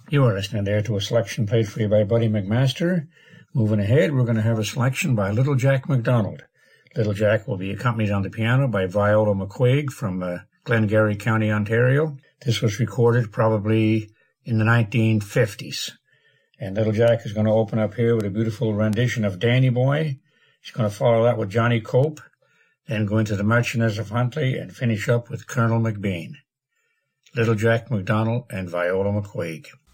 You are listening there to a selection played for you by Buddy McMaster. Moving ahead, we're going to have a selection by Little Jack McDonald. Little Jack will be accompanied on the piano by Viola McQuaig from Glengarry County, Ontario. This was recorded probably in the 1950s. And Little Jack is going to open up here with a beautiful rendition of Danny Boy. He's going to follow that with Johnny Cope, then go into the Marchioness of Huntly, and finish up with Colonel McBean. Little Jack McDonald and Viola McQuaig.